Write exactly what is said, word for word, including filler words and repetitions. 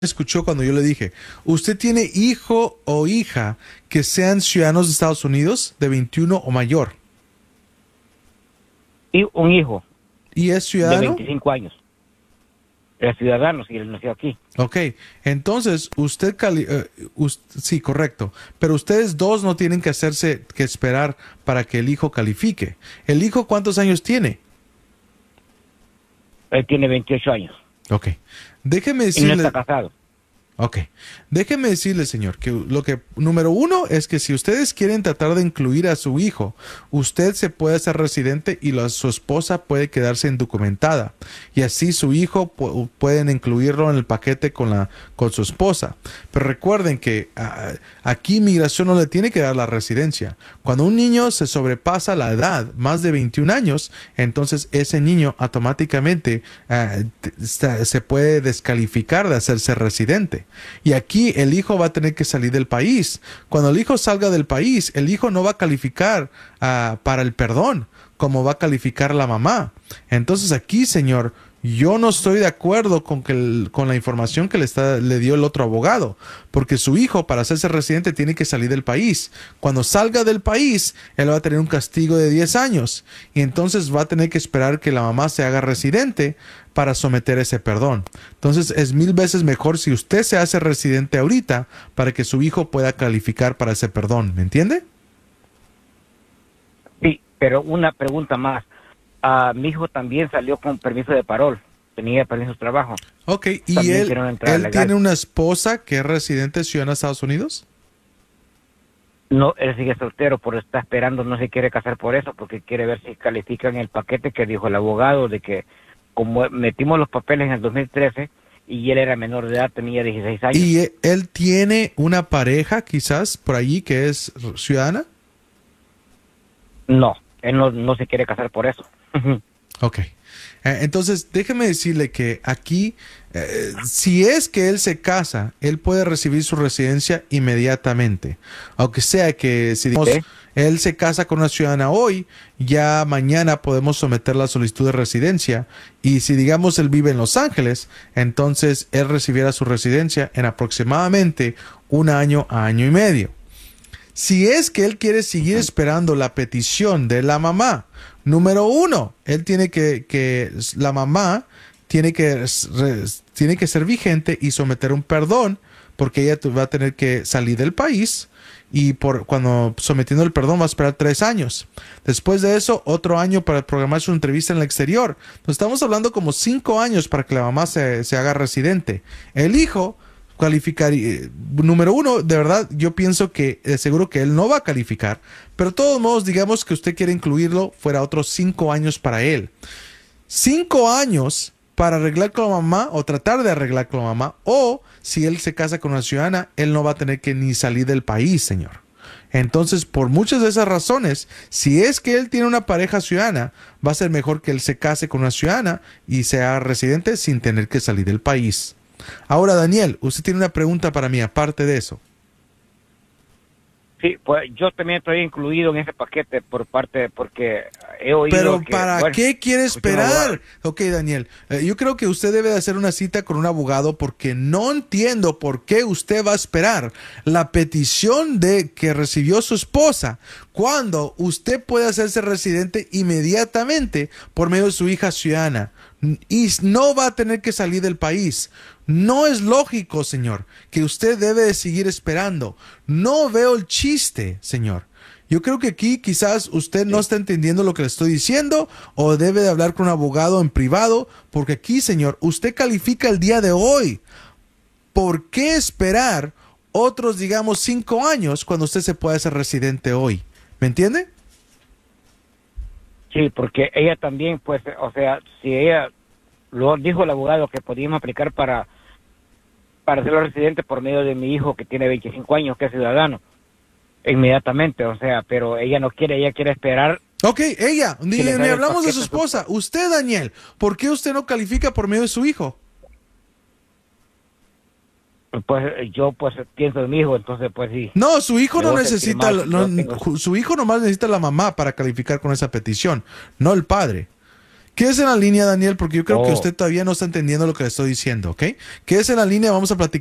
Escuchó cuando yo le dije, ¿usted tiene hijo o hija que sean ciudadanos de Estados Unidos de veintiuno o mayor? Y un hijo ¿Y es de ciudadano? veinticinco años. Es ciudadano, si él nació aquí. Ok, entonces usted, cali eh, us- sí, correcto, pero ustedes dos no tienen que hacerse, que esperar para que el hijo califique. ¿El hijo cuántos años tiene? Él tiene veintiocho años Ok, déjeme y no está decirle, casado. ok, déjeme decirle, señor, que lo que, número uno, es que si ustedes quieren tratar de incluir a su hijo, usted se puede hacer residente y la- su esposa puede quedarse indocumentada. Y así su hijo pu- pueden incluirlo en el paquete con, la, con su esposa. Pero recuerden que ah, aquí inmigración no le tiene que dar la residencia. Cuando un niño se sobrepasa la edad, más de veintiún años, entonces ese niño automáticamente ah, t- está- se puede descalificar de hacerse residente. Y aquí el hijo va a tener que salir del país. Cuando el hijo salga del país, el hijo no va a calificar ah, para el perdón, como va a calificar la mamá. Entonces aquí, señor, yo no estoy de acuerdo con, que el- con la información que le, está, le dio el otro abogado, porque su hijo, para hacerse residente, tiene que salir del país. Cuando salga del país, él va a tener un castigo de diez años, y entonces va a tener que esperar que la mamá se haga residente para someter ese perdón. Entonces es mil veces mejor si usted se hace residente ahorita para que su hijo pueda calificar para ese perdón, ¿me entiende? Sí, pero una pregunta más. Ah, mi hijo también salió con permiso de parol. Tenía permiso de trabajo. Ok, ¿y También él, tiene una entrada él legal. tiene una esposa que es residente ciudadana de Estados Unidos? No, él sigue soltero, pero está esperando, no se quiere casar por eso, porque quiere ver si califican el paquete que dijo el abogado, de que como metimos los papeles en el dos mil trece y él era menor de edad, tenía dieciséis años. ¿Y e- él tiene una pareja quizás por allí que es ciudadana? No, él no, no se quiere casar por eso. Ok. Eh, entonces, déjeme decirle que aquí, eh, si es que él se casa, él puede recibir su residencia inmediatamente. Aunque sea que si digamos, ¿Sí? él se casa con una ciudadana hoy, ya mañana podemos someter la solicitud de residencia. Y si digamos él vive en Los Ángeles, entonces él recibiera su residencia en aproximadamente un año a año y medio. Si es que él quiere seguir esperando la petición de la mamá, número uno, él tiene que, que la mamá tiene que, re- tiene que ser vigente y someter un perdón, porque ella tu- va a tener que salir del país y por cuando sometiendo el perdón va a esperar tres años. Después de eso, otro año para programar su entrevista en el exterior. Nos estamos hablando como cinco años para que la mamá se, se haga residente. El hijo calificar, eh, número uno, de verdad, yo pienso que de seguro que él no va a calificar, pero de todos modos, digamos que usted quiere incluirlo, fuera otros cinco años para él. Cinco años para arreglar con la mamá o tratar de arreglar con la mamá, o si él se casa con una ciudadana, él no va a tener que ni salir del país, señor. Entonces, por muchas de esas razones, si es que él tiene una pareja ciudadana, va a ser mejor que él se case con una ciudadana y sea residente sin tener que salir del país. Ahora, Daniel, usted tiene una pregunta para mí, aparte de eso. Sí, pues yo también estoy incluido en ese paquete por parte, porque he oído Pero que... ¿para bueno, qué quiere escuché un abogado. esperar? Ok, Daniel, eh, yo creo que usted debe de hacer una cita con un abogado porque no entiendo por qué usted va a esperar la petición de que recibió su esposa cuando usted puede hacerse residente inmediatamente por medio de su hija ciudadana y no va a tener que salir del país. No es lógico, señor, que usted debe de seguir esperando. No veo el chiste, señor. Yo creo que aquí quizás usted no está entendiendo lo que le estoy diciendo o debe de hablar con un abogado en privado, porque aquí, señor, usted califica el día de hoy. ¿Por qué esperar otros, digamos, cinco años cuando usted se puede hacer residente hoy? ¿Me entiende? Sí, porque ella también, pues, o sea, si ella, lo dijo el abogado que podíamos aplicar para, para hacerlo residente por medio de mi hijo que tiene veinticinco años, que es ciudadano, inmediatamente, o sea, pero ella no quiere, ella quiere esperar. Ok, ella, ni, que le ni salga el hablamos de paquete su a su- esposa. Usted, Daniel, ¿por qué usted no califica por medio de su hijo? Pues yo, pues, pienso en mi hijo, entonces, pues, sí. No, su hijo Me no voy a sentir necesita, mal, no- yo tengo- ju- su hijo nomás necesita la mamá para calificar con esa petición, no el padre. Quédese en la línea, Daniel, porque yo creo que Oh. usted todavía no está entendiendo lo que le estoy diciendo, ¿ok? Quédese en la línea, vamos a platicar.